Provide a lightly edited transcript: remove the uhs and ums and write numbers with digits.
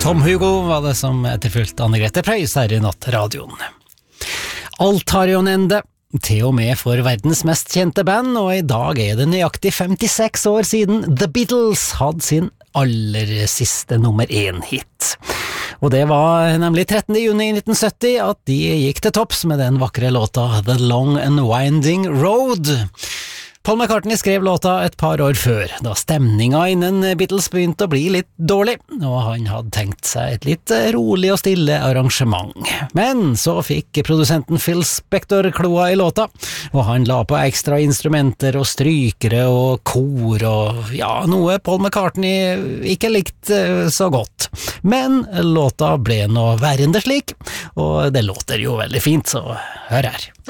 Tom Hugo var det som etterfulgte Anne-Grete Preus her i nattradioen. Alt har jo en ende, til og med for verdens mest kjente band, og i dag er det nøyaktig 56 år siden The Beatles hadde sin aller siste nummer 1-hit. Og det var nemlig 13. juni 1970 at de gikk til topps med den vakre låta The Long and Winding Road. Paul McCartney skrev låta et par år før, da stemninga innen Beatles begynte å bli litt dårlig, og han hadde tenkt seg et litt rolig og stille arrangement. Men så fikk produsenten Phil Spector kloa i låta, og han la på ekstra instrumenter og strykere og kor og noe Paul McCartney ikke likte så godt. Men låta ble nå verre enn det slik, og det låter jo veldig fint, så hør her.